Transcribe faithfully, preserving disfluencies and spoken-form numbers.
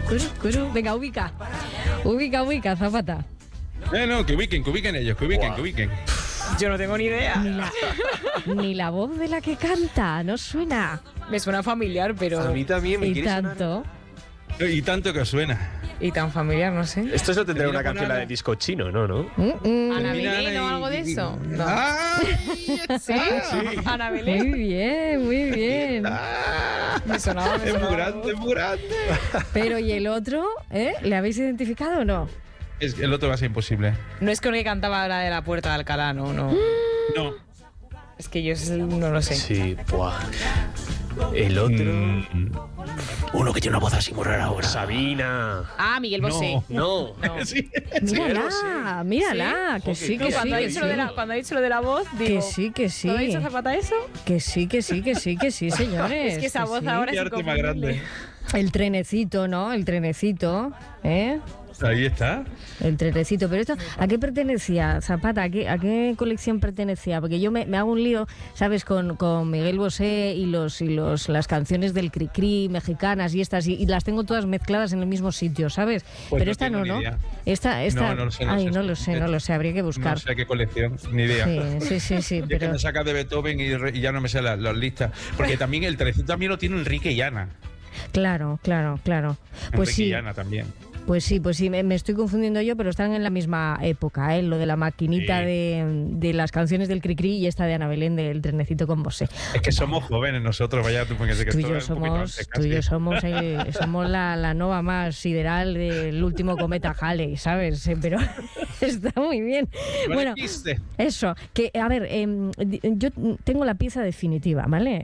curu, curu. Venga, ubica. Ubica, ubica, Zapata. Eh, no, que ubiquen, que ubiquen ellos, que ubiquen, wow. que ubiquen. Yo no tengo ni idea. Ni la, ni la voz de la que canta, no suena. Me suena familiar, pero... A mí también me y quiere tanto. sonar. Y tanto que suena. Y tan familiar, no sé. Esto eso tendrá Mira una canción Ana. la de disco chino, ¿no? ¿no? Mm, mm. Ana Mira, Belén o Ana y- algo de eso. No. ¡Ah! ¿Sí? Ana Belén. Muy bien, muy bien. Me sonaba, me Es muy sonaba. grande, es muy grande. Pero ¿y el otro? ¿Eh? ¿Le habéis identificado o no? Es que el otro va a ser imposible. No es con el que cantaba la de la Puerta de Alcalá, no, no. No. Es que yo no lo sé. Sí, buah. El otro... Mm, Uno que tiene una voz así muy rara ahora. Sabina. Ah, Miguel Bosé. No. No. sí. Mírala, mírala, que sí, que sí. Cuando ha que dicho sí. lo de la, cuando ha dicho lo de la voz, digo... Que sí, que sí. ¿Cuándo ha dicho Zapata eso? Que sí, que sí, que sí, que sí, señores. Es que esa voz sí. ahora Qué es arte más inconfundible. grande. El trenecito, ¿no? El trenecito, ¿eh? Ahí está. El trenecito. Pero esto, ¿a qué pertenecía, Zapata? ¿A qué, a qué colección pertenecía? Porque yo me, me hago un lío, ¿sabes? Con, con Miguel Bosé y los y los las canciones del Cricri mexicanas y estas, y, y las tengo todas mezcladas en el mismo sitio, ¿sabes? Pues Pero no esta tengo no, ni ¿no? idea. Esta, esta... No, no lo sé, no Ay, sé. no lo sé, no lo sé, habría que buscar. No sé qué colección, ni idea. Sí, sí, sí, sí, Y es que pero... me saca de Beethoven y, re- y ya no me sé las las listas. Porque también el trenecito también lo tiene Enrique y Ana. Claro, claro, claro. Pues Enrique sí. y Ana también. Pues sí, pues sí, me, me estoy confundiendo yo, pero están en la misma época, ¿eh? Lo de la maquinita Sí. de, de las canciones del Cricri y esta de Ana Belén del trenecito con Bosé. Es que somos jóvenes nosotros, vaya tú, porque sé que Tú y esto yo es un poquito somos, antes tú y yo casi. somos, el- somos la, la nova más sideral del último cometa Halley, ¿sabes? Eh, Pero está muy bien. Lo Bueno, elegiste. eso, que a ver, em, di- yo tengo la pieza definitiva, ¿vale?